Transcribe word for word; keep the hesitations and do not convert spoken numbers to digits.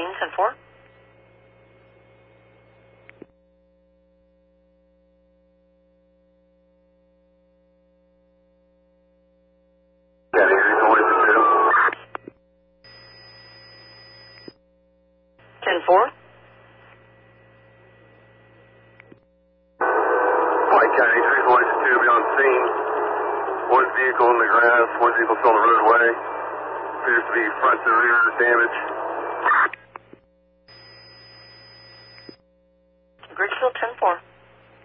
scene, ten four. ten four. White County three forty-two, be on scene. One vehicle in the grass, one vehicle still on the roadway. Appears to be front to rear damage. Bridgeville ten four.